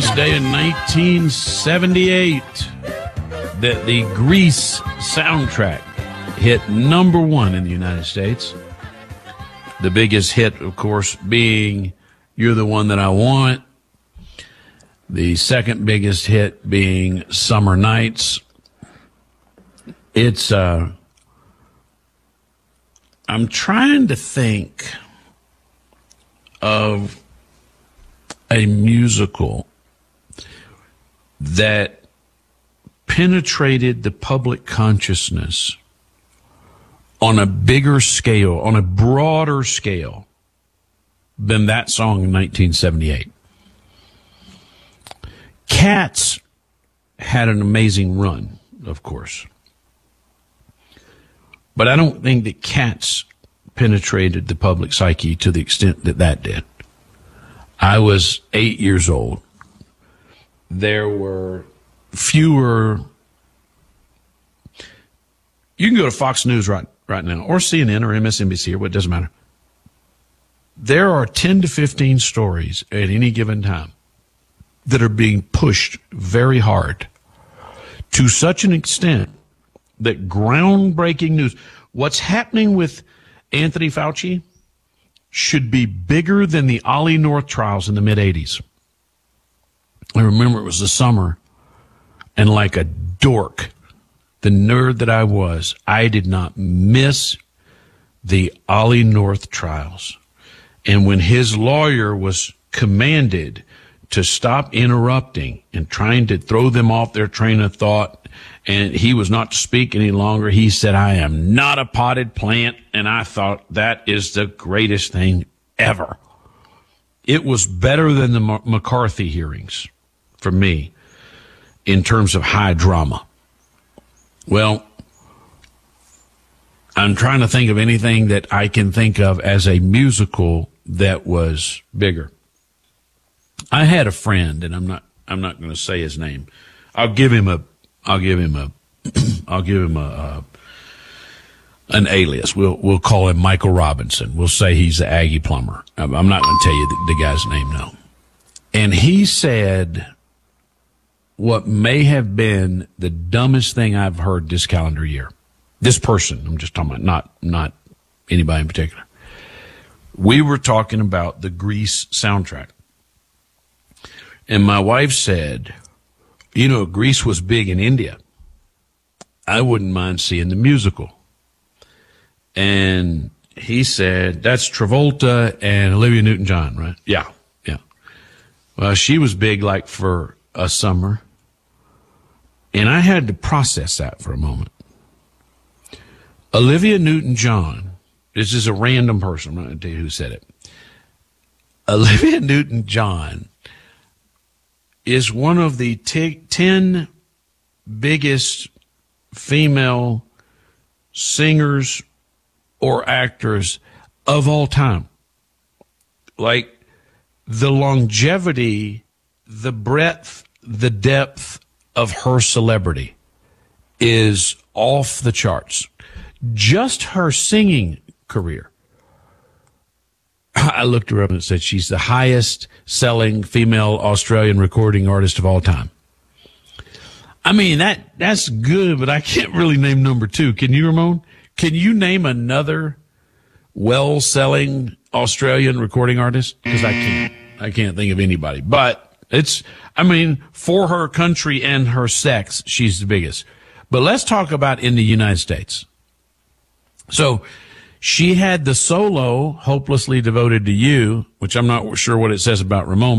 day in 1978 that the Grease soundtrack hit number one in the United States. The biggest hit, of course, being You're the One That I Want. The second biggest hit being Summer Nights. It's, I'm trying to think of a musical that penetrated the public consciousness on a bigger scale, on a broader scale than that song in 1978. Cats had an amazing run, of course. But I don't think that Cats penetrated the public psyche to the extent that that did. I was 8 years old. There were fewer. You can go to Fox News right now, or CNN or MSNBC or what, doesn't matter. There are 10 to 15 stories at any given time that are being pushed very hard to such an extent that groundbreaking news, what's happening with Anthony Fauci, should be bigger than the Ollie North trials in the mid-'80s. I remember it was the summer, and like a dork, the nerd that I was, I did not miss the Ollie North trials. And when his lawyer was commanded to stop interrupting and trying to throw them off their train of thought, and he was not to speak any longer, he said, "I am not a potted plant." And I thought, that is the greatest thing ever. It was better than the McCarthy hearings for me in terms of high drama. Well, I'm trying to think of anything that I can think of as a musical that was bigger. I had a friend, and I'm not going to say his name. I'll give him an alias. We'll call him Michael Robinson. We'll say he's the Aggie plumber. I'm not going to tell you the guy's name now. And he said what may have been the dumbest thing I've heard this calendar year. This person, I'm just talking about, not anybody in particular. We were talking about the Grease soundtrack. And my wife said, Grease was big in India. I wouldn't mind seeing the musical. And he said, that's Travolta and Olivia Newton-John, right? Yeah. Well, she was big like for a summer. And I had to process that for a moment. Olivia Newton-John, this is a random person, I'm not going to tell you who said it. Olivia Newton-John is one of the 10 biggest female singers or actors of all time. Like, the longevity, the breadth, the depth of her celebrity is off the charts. Just her singing career. I looked her up and it said she's the highest selling female Australian recording artist of all time. I mean, that's good, but I can't really name number two. Can you, Ramon? Can you name another well-selling Australian recording artist? Because I can't. I can't think of anybody. But for her country and her sex, she's the biggest. But let's talk about in the United States. So she had the solo, Hopelessly Devoted to You, which I'm not sure what it says about Ramon.